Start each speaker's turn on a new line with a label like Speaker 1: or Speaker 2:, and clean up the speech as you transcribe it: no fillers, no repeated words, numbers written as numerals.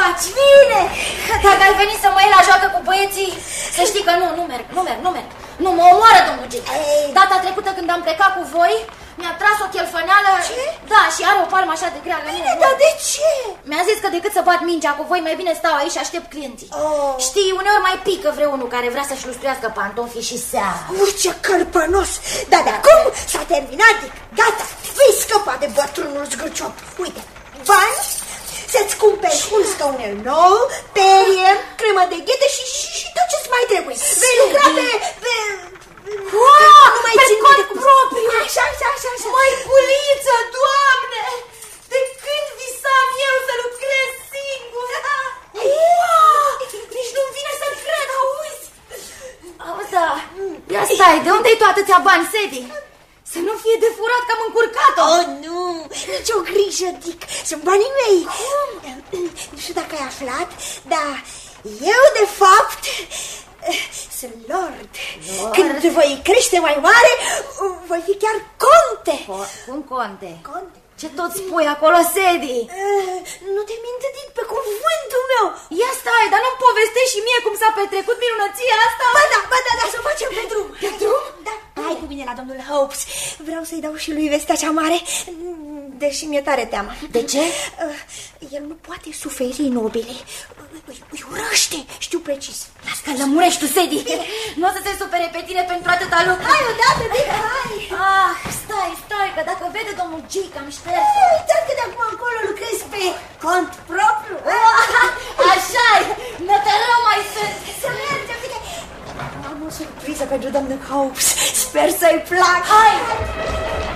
Speaker 1: faci?
Speaker 2: Bine!
Speaker 1: Dacă ai venit să mă iei la joacă cu băieții, să știi că nu merg. Nu, mă omoară domnul G. Data trecută când am plecat cu voi, mi-a tras o chelfăneală.
Speaker 2: Ce?
Speaker 1: Da, și are o palmă așa de grea.
Speaker 2: Bine, dar de ce?
Speaker 1: Mi-a zis că decât să bat mingea cu voi, mai bine stau aici și aștept clienții. Știi, uneori mai pică vreunul care vrea să-și lustruiască pantofii și seara.
Speaker 2: Ce cărpănos! Dar de acum s-a terminat, Dick. Gata, vei scăpa de bătrânul zgârciop. Uite, bani, să-ți cumperi un scaunel nou, perie, cremă de ghete și tot ce-ți mai trebuie. Vei lucra pe...
Speaker 1: Wow,
Speaker 2: nu mai
Speaker 1: pe
Speaker 2: țin
Speaker 1: cont
Speaker 2: minte
Speaker 1: propriu!
Speaker 2: Așa.
Speaker 1: Măiculiță, Doamne! De când visam eu să lucrez singur? Wow! Nici nu-mi vine să cred, auzi? Auzi, da, ia stai, de unde-i tu atâția bani, Sedi? Să nu fie de furat că am încurcat-o.
Speaker 2: Oh, nu, nicio grijă, Dick, sunt banii mei. Nu știu dacă ai aflat, dar eu, de fapt, sunt lord. Când voi crește mai mare, voi fi chiar conte.
Speaker 1: Cum conte?
Speaker 2: Conte.
Speaker 1: Ce tot spui acolo, Sedi?
Speaker 2: Nu te mint, Dick, pe cuvântul meu.
Speaker 1: Ia stai, dar nu-mi povestești și mie cum s-a petrecut minunăția asta?
Speaker 2: Ba da, să o facem pe drum.
Speaker 1: Pe drum?
Speaker 2: Da, hai cu mine la domnul Hopes. Vreau să-i dau și lui vestea cea mare, deși mi-e tare teamă.
Speaker 1: De ce?
Speaker 2: El nu poate suferi nobilii. Îi urăște, știu precis.
Speaker 1: Las că lămurești tu, Sedi. Nu o să se supere pe tine pentru atâta lucru.
Speaker 2: Hai odată, Dick, hai.
Speaker 1: Stai, că dacă vede domnul G că am șters.
Speaker 2: Uitați că de acum încolo lucrezi pe cont propriu.
Speaker 1: Așa-i, nătărău mai sunt.
Speaker 2: Să mergem, bine. Am o surpriză pentru domnul Hopes. Sper să-i placă.
Speaker 1: Hai!